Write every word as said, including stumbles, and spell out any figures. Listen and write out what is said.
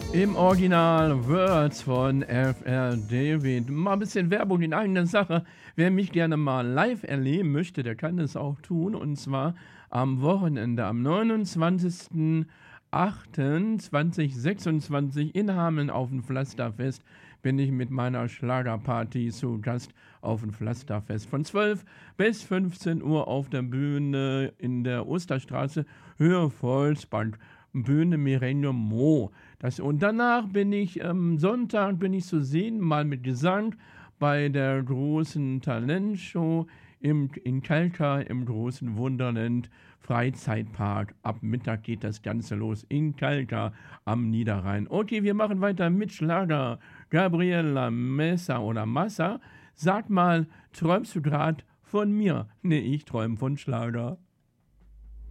Im Original Words von F R David. Mal ein bisschen Werbung in eigener Sache. Wer mich gerne mal live erleben möchte, der kann das auch tun. Und zwar am Wochenende, am neunundzwanzigsten achten zweitausendsechsundzwanzig in Hameln auf dem Pflasterfest bin ich mit meiner Schlagerparty zu Gast auf dem Pflasterfest. Von zwölf bis fünfzehn Uhr auf der Bühne in der Osterstraße, Höhe Volksbank. Bühne Mireille Mo. Das, und danach bin ich, am ähm, Sonntag bin ich zu sehen, mal mit Gesang bei der großen Talentshow im, in Kalkar im großen Wunderland Freizeitpark. Ab Mittag geht das Ganze los in Kalkar am Niederrhein. Okay, wir machen weiter mit Schlager. Gabriela Messa oder Massa, sag mal, träumst du grad von mir? Nee, ich träum von Schlager.